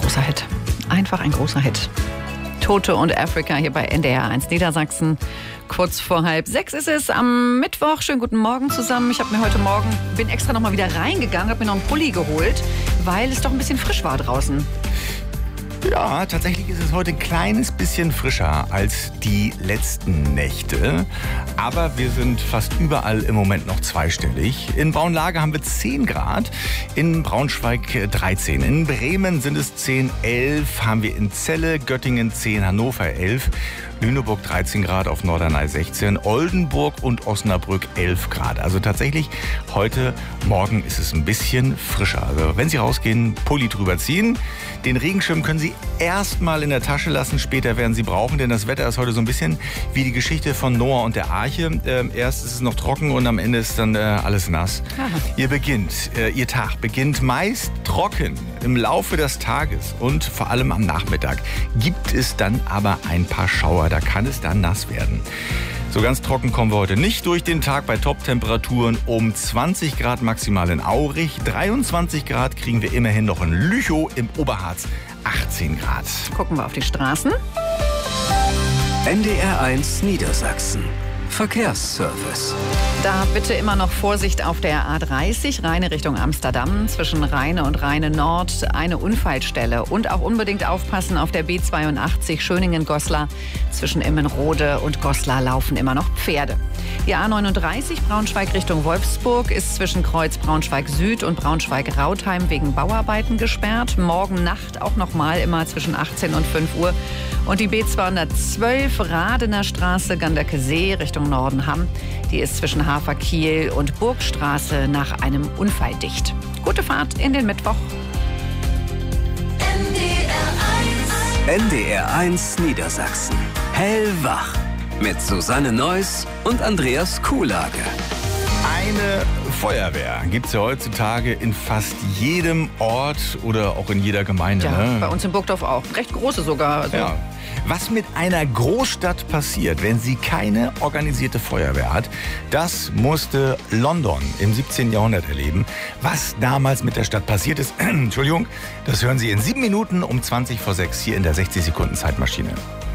großer Hit. Einfach ein großer Hit. Toto und Africa hier bei NDR1 Niedersachsen. Kurz vor 5:30 ist es am Mittwoch. Schönen guten Morgen zusammen. Ich habe mir heute Morgen, bin extra noch mal wieder reingegangen, habe mir noch einen Pulli geholt, weil es doch ein bisschen frisch war draußen. Ja, tatsächlich ist es heute ein kleines bisschen frischer als die letzten Nächte. Aber wir sind fast überall im Moment noch zweistellig. In Braunlage haben wir 10 Grad, in Braunschweig 13. In Bremen sind es 10, 11 haben wir in Celle, Göttingen 10, Hannover 11. Lüneburg 13 Grad, auf Norderney 16, Oldenburg und Osnabrück 11 Grad. Also tatsächlich, heute Morgen ist es ein bisschen frischer. Also wenn Sie rausgehen, Pulli drüber ziehen. Den Regenschirm können Sie erstmal in der Tasche lassen, später werden Sie brauchen, denn das Wetter ist heute so ein bisschen wie die Geschichte von Noah und der Arche. Erst ist es noch trocken und am Ende ist dann alles nass. Ihr Tag beginnt meist trocken. Im Laufe des Tages und vor allem am Nachmittag gibt es dann aber ein paar Schauer. Da kann es dann nass werden. So ganz trocken kommen wir heute nicht durch den Tag bei Top-Temperaturen um 20 Grad maximal in Aurich. 23 Grad kriegen wir immerhin noch in Lüchow, im Oberharz 18 Grad. Gucken wir auf die Straßen. NDR1 Niedersachsen. Verkehrsservice. Da bitte immer noch Vorsicht auf der A30, Rheine Richtung Amsterdam. Zwischen Rheine und Rheine Nord eine Unfallstelle. Und auch unbedingt aufpassen auf der B82 Schöningen-Goslar. Zwischen Immenrode und Goslar laufen immer noch Pferde. Die A39 Braunschweig Richtung Wolfsburg ist zwischen Kreuz Braunschweig Süd und Braunschweig-Rautheim wegen Bauarbeiten gesperrt. Morgen Nacht auch nochmal immer zwischen 18 und 5 Uhr. Und die B212 Radener Straße Ganderkesee Richtung Nordenham. Die ist zwischen Hafer-Kiel und Burgstraße nach einem Unfall dicht. Gute Fahrt in den Mittwoch. NDR1 Niedersachsen. Hellwach. Mit Susanne Neuss und Andreas Kuhlage. Eine Feuerwehr gibt es ja heutzutage in fast jedem Ort oder auch in jeder Gemeinde. Ja, ne? bei uns in Burgdorf auch. Recht große sogar. Also Ja. Was mit einer Großstadt passiert, wenn sie keine organisierte Feuerwehr hat, das musste London im 17. Jahrhundert erleben. Was damals mit der Stadt passiert ist, Entschuldigung, das hören Sie in 7 Minuten um 20 vor 6 hier in der 60 Sekunden Zeitmaschine.